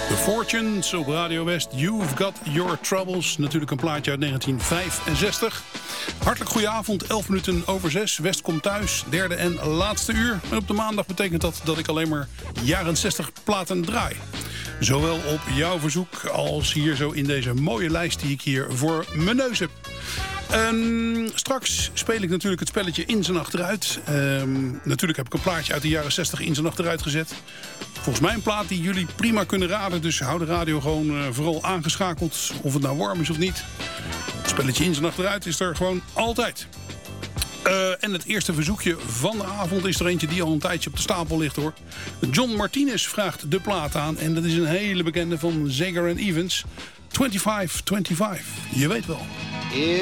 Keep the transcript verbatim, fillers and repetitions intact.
The Fortunes op Radio West. You've Got Your Troubles. Natuurlijk een plaatje uit negentien vijfenzestig. Hartelijk goedenavond, elf minuten over zes. West komt thuis, derde en laatste uur. En op de maandag betekent dat dat ik alleen maar jaren zestig platen draai. Zowel op jouw verzoek als hier zo in deze mooie lijst die ik hier voor mijn neus heb. Um, straks speel ik natuurlijk het spelletje In zijn achteruit. Um, natuurlijk heb ik een plaatje uit de jaren zestig in zijn achteruit gezet. Volgens mij een plaat die jullie prima kunnen raden. Dus hou de radio gewoon uh, vooral aangeschakeld. Of het nou warm is of niet. Het spelletje In zijn achteruit is er gewoon altijd. Uh, en het eerste verzoekje van de avond is er eentje die al een tijdje op de stapel ligt, hoor. John Martinez vraagt de plaat aan. En dat is een hele bekende van Zager en Evans. vijfentwintig vijfentwintig. Je weet wel.